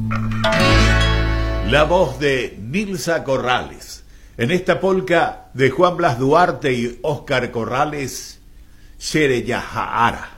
La voz de Nilsa Corrales. En esta polca de Juan Blas Duarte y Óscar Corrales, Xereyahara.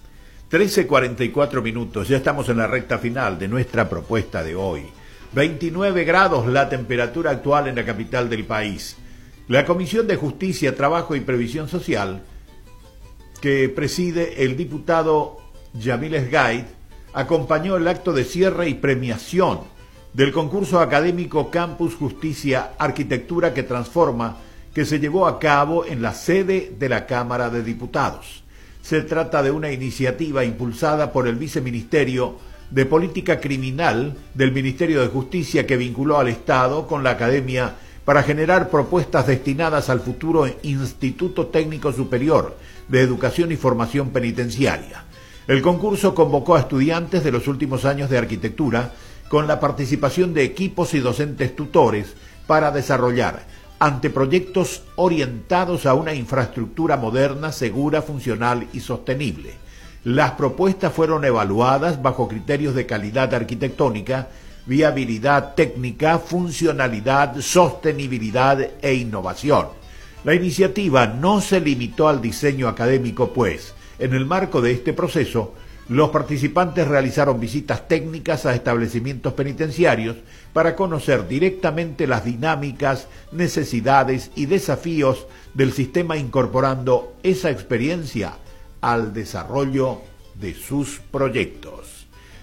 13:44 minutos, ya estamos en la recta final de nuestra propuesta de hoy. 29 grados la temperatura actual en la capital del país. La Comisión de Justicia, Trabajo y Previsión Social, que preside el diputado Yamil Esgaid, acompañó el acto de cierre y premiación del concurso académico Campus Justicia Arquitectura que Transforma, que se llevó a cabo en la sede de la Cámara de Diputados. Se trata de una iniciativa impulsada por el Viceministerio de Política Criminal del Ministerio de Justicia, que vinculó al Estado con la Academia para generar propuestas destinadas al futuro Instituto Técnico Superior de Educación y Formación Penitenciaria. El concurso convocó a estudiantes de los últimos años de arquitectura con la participación de equipos y docentes tutores para desarrollar anteproyectos orientados a una infraestructura moderna, segura, funcional y sostenible. Las propuestas fueron evaluadas bajo criterios de calidad arquitectónica, viabilidad técnica, funcionalidad, sostenibilidad e innovación. La iniciativa no se limitó al diseño académico, pues, en el marco de este proceso, los participantes realizaron visitas técnicas a establecimientos penitenciarios para conocer directamente las dinámicas, necesidades y desafíos del sistema, incorporando esa experiencia al desarrollo de sus proyectos.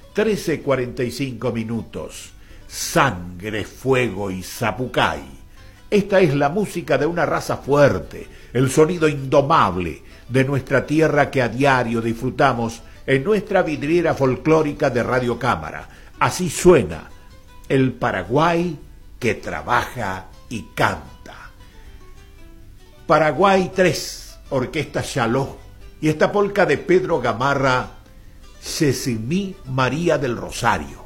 13:45 minutos. Sangre, fuego y zapucay. Esta es la música de una raza fuerte, el sonido indomable de nuestra tierra que a diario disfrutamos en nuestra vidriera folclórica de Radio Cámara. Así suena el Paraguay que trabaja y canta. Paraguay 3, Orquesta Chaló, y esta polca de Pedro Gamarra, Sesimí María del Rosario.